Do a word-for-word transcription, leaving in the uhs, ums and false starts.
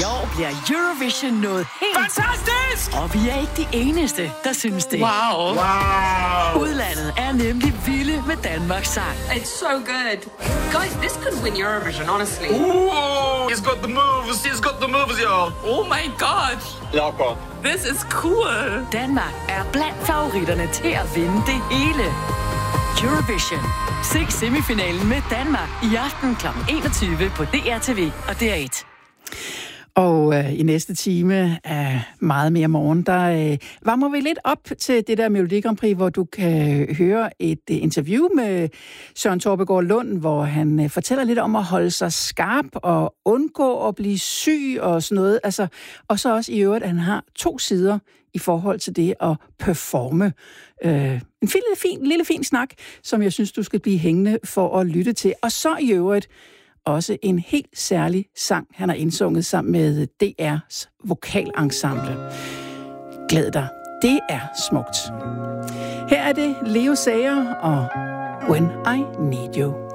år bliver Eurovision noget helt... Fantastisk! Og vi er ikke de eneste, der synes det. Wow. Wow. Udlandet er nemlig vilde med Danmarks sang. It's so good. Guys, this could win Eurovision, honestly. Ooh, he's got the moves, he's got the moves, y'all. Oh my god. Locker. This is cool. Danmark er blandt favoritterne til at vinde det hele. Eurovision. Se semifinalen med Danmark i aften klokken enogtyve på D R T V og D R et. Og øh, i næste time af meget mere morgen, der øh, varmer vi lidt op til det der Melodi Grand Prix, hvor du kan høre et øh, interview med Søren Torpegaard Lund, hvor han øh, fortæller lidt om at holde sig skarp og undgå at blive syg og sådan noget. Altså, og så også i øvrigt, at han har to sider i forhold til det at performe. Øh, en fin, fin, lille fin snak, som jeg synes, du skal blive hængende for at lytte til. Og så i øvrigt også en helt særlig sang, han har indsunget sammen med D R's vokalensemble. Glæd dig. Det er smukt. Her er det Leo Sager og When I Need You.